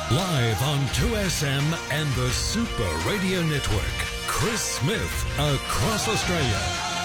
Live on 2SM and the Super Radio Network, Chris Smith across Australia.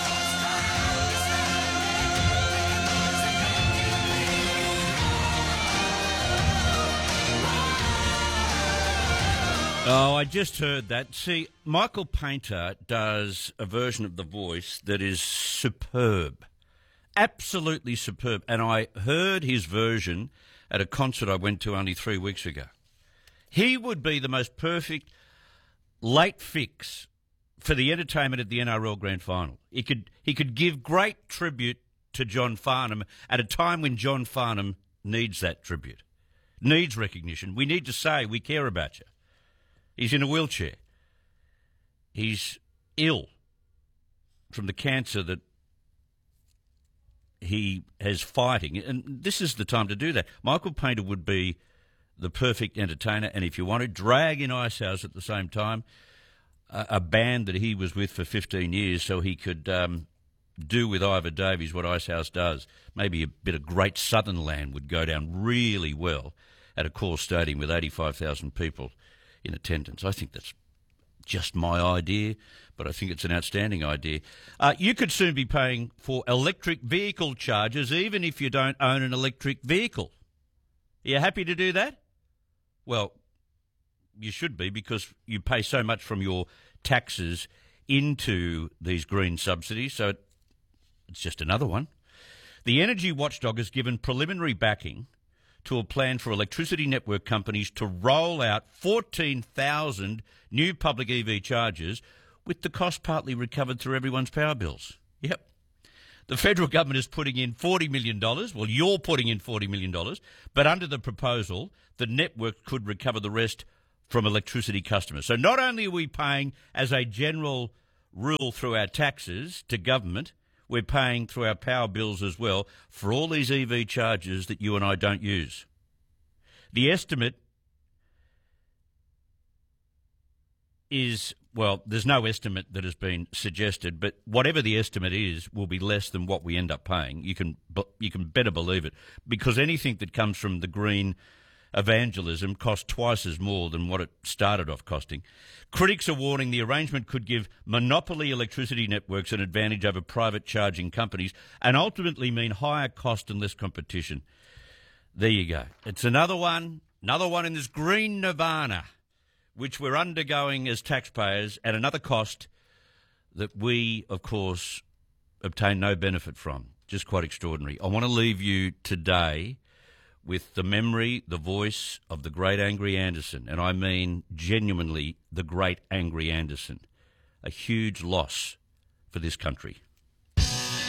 Oh, I just heard that. See, Michael Painter does a version of The Voice that is superb. Absolutely superb. And I heard his version at a concert I went to only 3 weeks ago. He would be the most perfect late fix for the entertainment at the NRL Grand Final. He could give great tribute to John Farnham at a time when John Farnham needs that tribute, needs recognition. We need to say we care about you. He's in a wheelchair. He's ill from the cancer that he has fighting. And this is the time to do that. Michael Painter would be the perfect entertainer. And if you want to drag in Icehouse at the same time, a band that he was with for 15 years, so he could do with Ivor Davies what Icehouse does. Maybe a bit of Great Southern Land would go down really well at a Core Stadium with 85,000 people in attendance. I think that's just my idea, but I think it's an outstanding idea. You could soon be paying for electric vehicle charges even if you don't own an electric vehicle. Are you happy to do that? Well, you should be, because you pay so much from your taxes into these green subsidies, so it's just another one. The Energy Watchdog has given preliminary backing to a plan for electricity network companies to roll out 14,000 new public EV chargers, with the cost partly recovered through everyone's power bills. Yep. The federal government is putting in $40 million. Well, you're putting in $40 million. But under the proposal, the network could recover the rest from electricity customers. So not only are we paying as a general rule through our taxes to government, we're paying through our power bills as well for all these EV chargers that you and I don't use. The estimate is, well, there's no estimate that has been suggested, but whatever the estimate is will be less than what we end up paying. You can better believe it, because anything that comes from the green evangelism costs twice as more than what it started off costing. Critics are warning the arrangement could give monopoly electricity networks an advantage over private charging companies and ultimately mean higher cost and less competition. There you go. It's another one in this green nirvana, which we're undergoing as taxpayers at another cost that we, of course, obtain no benefit from. Just quite extraordinary. I want to leave you today with the memory, the voice of the great Angry Anderson, and I mean genuinely the great Angry Anderson. A huge loss for this country.